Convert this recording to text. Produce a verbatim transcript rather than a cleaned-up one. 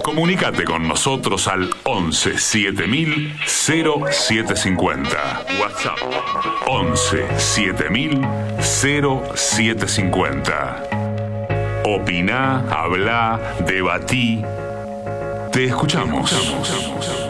Comunicate con nosotros al once siete mil cero siete cincuenta. WhatsApp once siete mil cero siete cincuenta. Opiná, hablá, debatí. Te escuchamos. Te escuchamos.